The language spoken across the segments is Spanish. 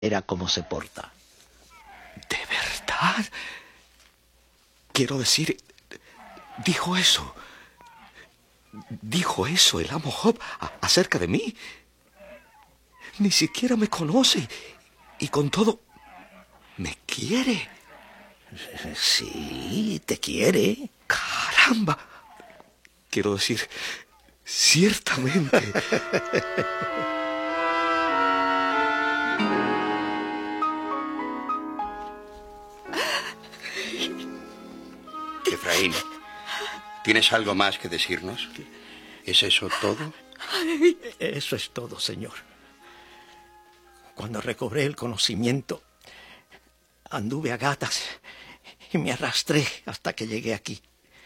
era como se porta. ¿De verdad? Quiero decir, dijo eso. Dijo eso el amo Job acerca de mí. Ni siquiera me conoce y con todo me quiere. Sí, te quiere. ¡Caramba! Quiero decir, ciertamente. Efraín, ¿tienes algo más que decirnos? ¿Es eso todo? Eso es todo, señor. Cuando recobré el conocimiento, anduve a gatas y me arrastré hasta que llegué aquí.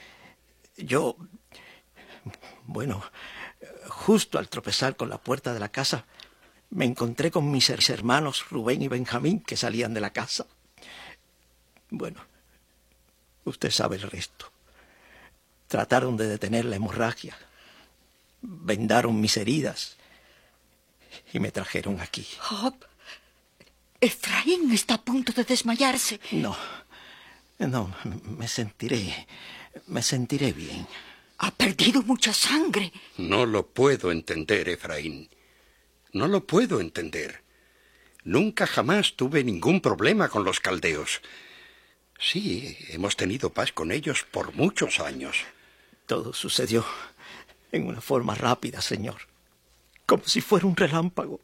Justo al tropezar con la puerta de la casa, me encontré con mis hermanos Rubén y Benjamín, que salían de la casa. Bueno, usted sabe el resto. Trataron de detener la hemorragia, vendaron mis heridas y me trajeron aquí. Job, Efraín está a punto de desmayarse. No, me sentiré bien. Ha perdido mucha sangre. No lo puedo entender, Efraín. No lo puedo entender. Nunca jamás tuve ningún problema con los caldeos. Sí, hemos tenido paz con ellos por muchos años. Todo sucedió en una forma rápida, señor. Como si fuera un relámpago.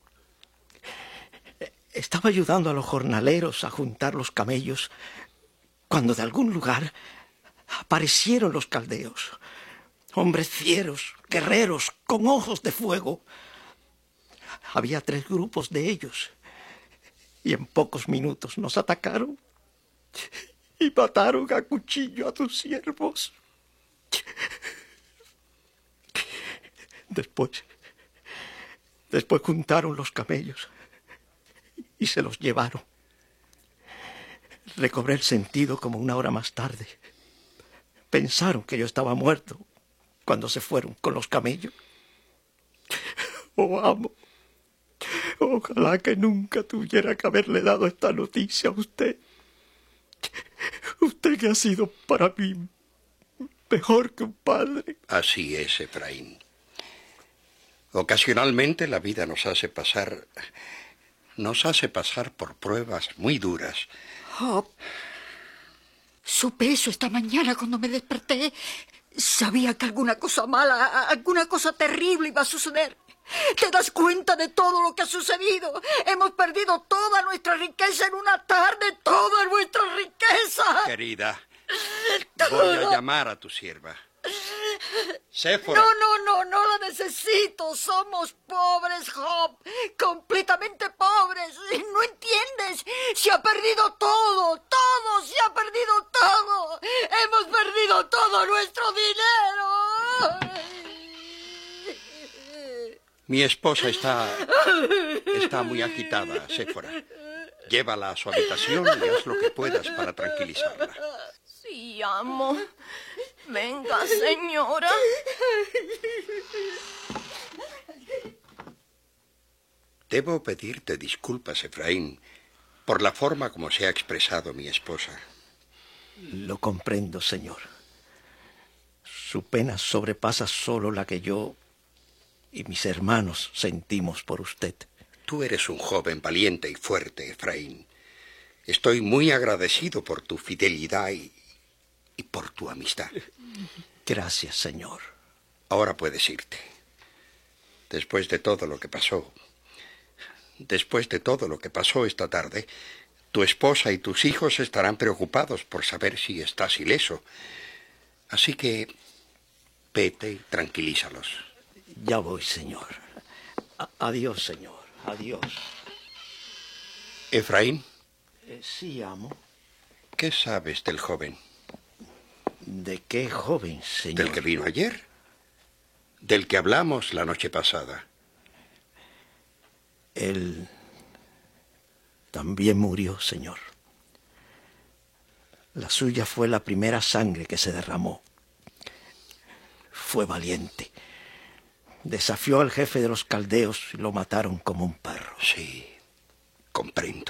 Estaba ayudando a los jornaleros a juntar los camellos cuando de algún lugar aparecieron los caldeos. Hombres fieros, guerreros, con ojos de fuego. Había 3 grupos de ellos. Y en pocos minutos nos atacaron y mataron a cuchillo a tus siervos. Después juntaron los camellos y se los llevaron. Recobré el sentido como 1 hora más tarde. Pensaron que yo estaba muerto cuando se fueron con los camellos. Oh, amo, ojalá que nunca tuviera que haberle dado esta noticia a usted. Usted que ha sido para mí mejor que un padre. Así es, Efraín. Ocasionalmente la vida nos hace pasar por pruebas muy duras. Job, supe eso esta mañana cuando me desperté. Sabía que alguna cosa mala, alguna cosa terrible iba a suceder. ¿Te das cuenta de todo lo que ha sucedido? Hemos perdido toda nuestra riqueza en una tarde, toda nuestra riqueza. Querida, voy a llamar a tu sierva. Séfora. No la necesito. Somos pobres, Job. Completamente pobres. ¿No entiendes? Se ha perdido todo. Todo se ha perdido todo. Hemos perdido todo nuestro dinero. Mi esposa está muy agitada, Séfora. Llévala a su habitación y haz lo que puedas para tranquilizarla. Sí, amo. Venga, señora. Debo pedirte disculpas, Efraín, por la forma como se ha expresado mi esposa. Lo comprendo, señor. Su pena sobrepasa solo la que yo y mis hermanos sentimos por usted. Tú eres un joven valiente y fuerte, Efraín. Estoy muy agradecido por tu fidelidad y por tu amistad. Gracias, señor. Ahora puedes irte. Después de todo lo que pasó esta tarde, tu esposa y tus hijos estarán preocupados por saber si estás ileso. Así que vete y tranquilízalos. Ya voy, señor. Adiós, señor. Adiós. Efraín. Sí, amo. ¿Qué sabes del joven? ¿De qué joven, señor? ¿Del que vino ayer? ¿Del que hablamos la noche pasada? Él también murió, señor. La suya fue la primera sangre que se derramó. Fue valiente. Desafió al jefe de los caldeos y lo mataron como un perro. Sí. Comprendo.